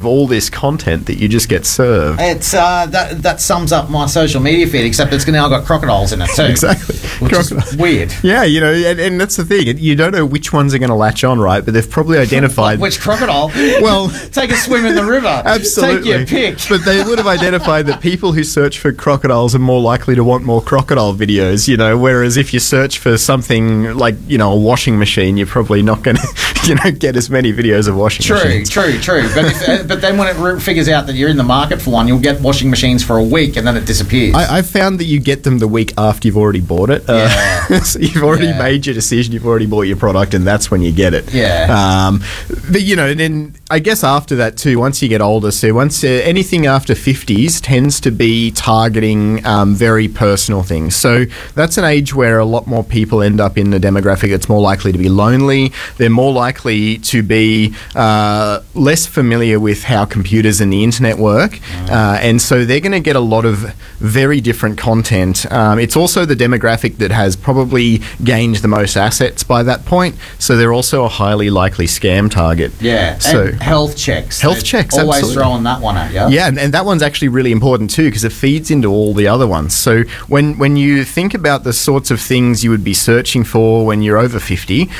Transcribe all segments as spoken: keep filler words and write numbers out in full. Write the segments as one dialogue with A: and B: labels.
A: all this content that you just get served.
B: It's uh, that that sums up my social media feed, except it's now got crocodiles in it too.
A: Exactly.
B: Which is weird.
A: Yeah, you know, and, and that's the thing. You don't know which ones are going to latch on, right? But they've probably identified...
B: Which crocodile?
A: Well...
B: Take a swim in the river.
A: Absolutely.
B: Take your pick.
A: But they would have identified that people who search for crocodiles are more likely to want more crocodile videos, you know, whereas if you search for something like, you know, a washing machine, you're probably not going to, you know, get as many videos of washing
B: true,
A: machines.
B: True, true, true. But, if, uh, but then when it re- figures out that you're in the market for one, you'll get washing machines for a week and then it disappears.
A: I, I've found that you get them the week after you've already bought it. Uh,
B: Yeah.
A: So you've already
B: Yeah.
A: made your decision, you've already bought your product, and that's when you get it.
B: Yeah.
A: Um, but, you know, then I guess after that too, once you get older, so once uh, anything after fifties tends to be targeting um, very personal things. So that's an age where a lot more people end up in the demographic that's more likely to be lonely. They're more likely to be uh, less familiar with how computers and the internet work. Uh, and so they're going to get a lot of very different content. Um, it's also the demographic that has probably gained the most assets by that point. So they're also a highly likely scam target.
B: Yeah.
A: So
B: and health checks.
A: Health
B: They're
A: checks,
B: Always
A: absolutely.
B: throwing that one at you.
A: Yeah, and, and that one's actually really important too because it feeds into all the other ones. So when when you think about the sorts of things you would be searching for when you're over fifty,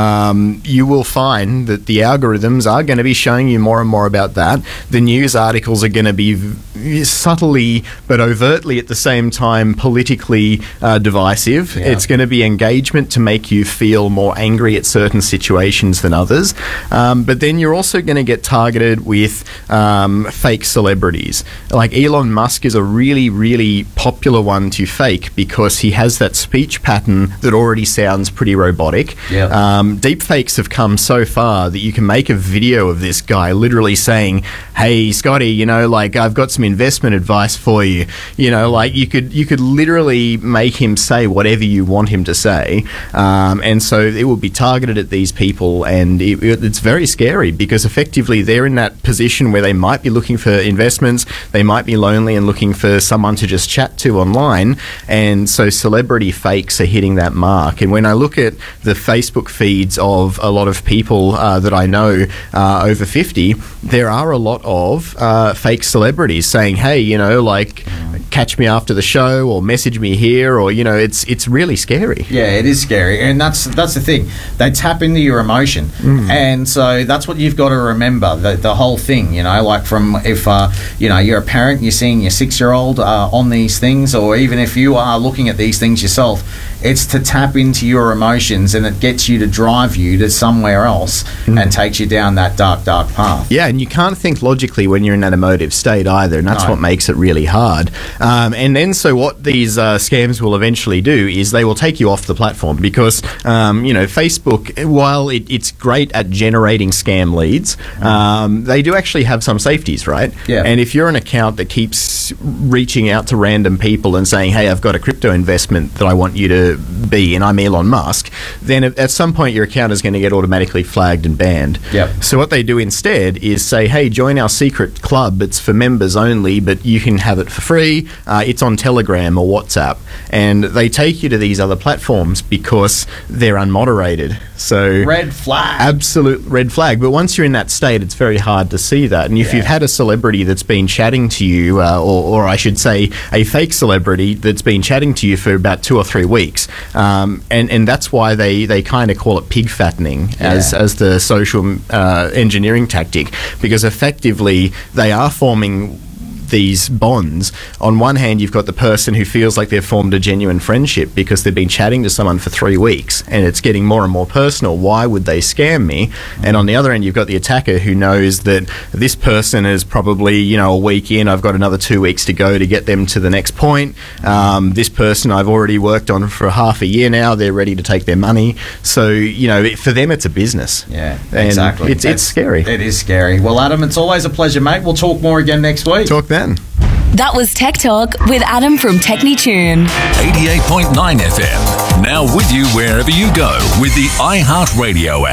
A: um, you will find that the algorithms are going to be showing you more and more about that. The news articles are going to be v- subtly but overtly at the same time politically uh, divisive.
B: Yeah.
A: It's going to be engagement to make you feel more angry at certain situations than others. Um, but then you're also going to get targeted with um, fake celebrities. Like Elon Musk is a really, really popular one to fake because he has that speech pattern that already sounds pretty robotic.
B: Yeah.
A: Um, deep fakes have come so far that you can make a video of this guy literally saying, "Hey, Scotty, you know, like I've got some investment advice for you." You know, like you could you could literally make him say whatever you want him to say, um, and so it will be targeted at these people, and it, it's very scary because effectively they're in that position where they might be looking for investments, they might be lonely and looking for someone to just chat to online, and so celebrity fakes are hitting that mark. And when I look at the Facebook feeds of a lot of people uh, that I know uh, over fifty, there are a lot of uh, fake celebrities saying, "Hey, you know, like catch me after the show or message me here," or, you know, it's it's really scary.
B: Yeah, it is scary, and that's that's the thing. They tap into your emotion,
A: Mm.
B: and so that's what you've got to remember. The, the whole thing, you know, like from if uh, you know you're a parent, you're seeing your six-year-old uh, on these things, or even if you are looking at these things yourself, it's to tap into your emotions, and it gets you to drive you to somewhere else
A: Mm.
B: and takes you down that dark, dark path.
A: Yeah, and you can't think logically when you're in that emotive state either, and that's
B: No.
A: what makes it really hard. Um, and then, so what these uh, scams will eventually do is they will take you off the platform because, um, you know, Facebook, while it, it's great at generating scam leads, um, they do actually have some safeties, right?
B: Yeah.
A: And if you're an account that keeps reaching out to random people and saying, "Hey, I've got a crypto investment that I want you to be, and I'm Elon Musk," then at at some point your account is going to get automatically flagged and banned.
B: Yep.
A: So what they do instead is say, "Hey, join our secret club. It's for members only, but you can have it for free. Uh, it's on Telegram or WhatsApp." And they take you to these other platforms because they're unmoderated. So
B: Red flag.
A: absolute red flag. But once you're in that state, it's very hard to see that. And if
B: Yeah.
A: you've had a celebrity that's been chatting to you, uh, or, or I should say a fake celebrity that's been chatting to you for about two or three weeks, um, and, and that's why they, they kind of call it pig fattening as,
B: Yeah.
A: as the social uh, engineering tactic, because effectively they are forming these bonds. On one hand, you've got the person who feels like they've formed a genuine friendship because they've been chatting to someone for three weeks and it's getting more and more personal. Why would they scam me? And on the other end, you've got the attacker who knows that this person is probably, you know, a week in, I've got another two weeks to go to get them to the next point. Um, this person I've already worked on for half a year now, they're ready to take their money. So, you know, it, for them, it's a business.
B: Yeah,
A: And
B: exactly.
A: It's, it's scary.
B: It is scary. Well, Adam, it's always a pleasure, mate. We'll talk more again next week.
A: Talk then.
C: That was Tech Talk with Adam from TechniTune.
D: eighty-eight point nine F M. Now with you wherever you go with the iHeartRadio app.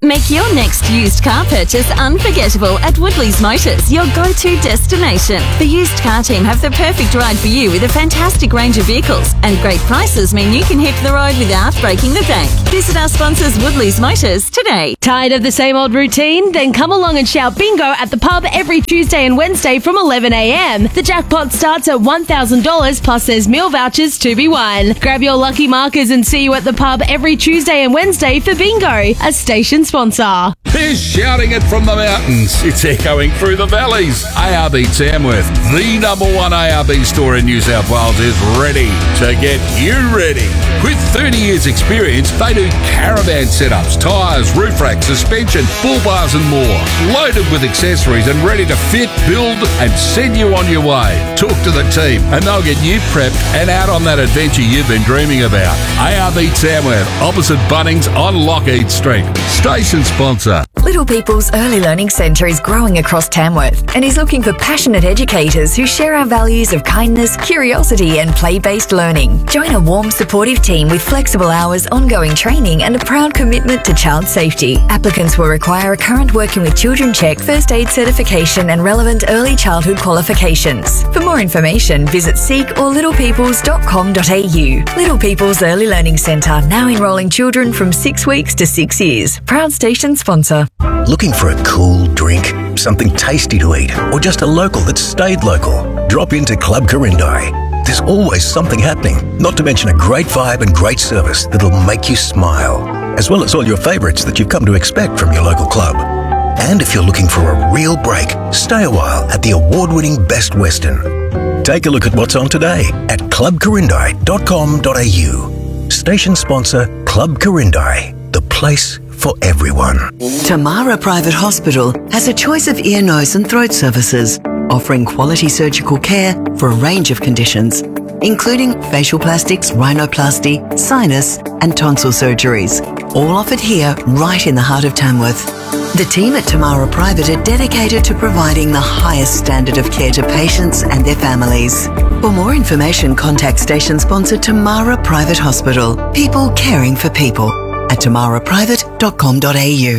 D: Make your next used car purchase unforgettable at Woodley's Motors, your go-to destination. The used car team have the perfect ride for you with a fantastic range of vehicles, and great prices mean you can hit the road without breaking the bank. Visit our sponsors Woodley's Motors today.
E: Tired of the same old routine? Then come along and shout bingo at the pub every Tuesday and Wednesday from eleven a m. The jackpot starts at one thousand dollars plus there's meal vouchers to be won. Grab your lucky markers and see you at the pub every Tuesday and Wednesday for bingo, a station sponsor.
F: They're shouting it from the mountains. It's echoing through the valleys. A R B Tamworth, the number one A R B store in New South Wales, is ready to get you ready. With thirty years experience, they do caravan setups, tyres, roof racks, suspension, bull bars and more. Loaded with accessories and ready to fit, build and send you on your way. Talk to the team and they'll get you prepped and out on that adventure you've been dreaming about. A R B Tamworth, opposite Bunnings on Lockheed Street. Station sponsor.
G: Little People's Early Learning Centre is growing across Tamworth and is looking for passionate educators who share our values of kindness, curiosity and play-based learning. Join a warm, supportive team with flexible hours, ongoing training and a proud commitment to child safety. Applicants will require a current Working with Children check, first aid certification and relevant early childhood qualifications. For more information, visit seek or little peoples dot com dot a u. Little People's Early Learning Centre, now enrolling children from six weeks to six years. Proud station sponsor.
H: Looking for a cool drink, something tasty to eat, or just a local that stayed local? Drop into Club Corindai. There's always something happening, not to mention a great vibe and great service that'll make you smile, as well as all your favourites that you've come to expect from your local club. And if you're looking for a real break, stay a while at the award-winning Best Western. Take a look at what's on today at club corindai dot com dot a u. Station sponsor Club Corindai, the place for everyone.
I: Tamara Private Hospital has a choice of ear, nose and throat services, offering quality surgical care for a range of conditions, including facial plastics, rhinoplasty, sinus and tonsil surgeries, all offered here right in the heart of Tamworth. The team at Tamara Private are dedicated to providing the highest standard of care to patients and their families. For more information, contact station sponsor Tamara Private Hospital, people caring for people, at tamara private dot com dot a u.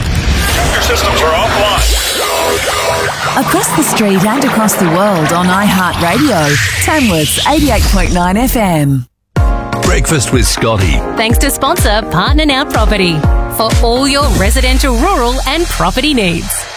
J: Your systems are offline.
C: Across the street and across the world on iHeartRadio, Tamworth's eighty-eight point nine F M.
F: Breakfast with Scotty.
E: Thanks to sponsor Partner Now Property for all your residential, rural and property needs.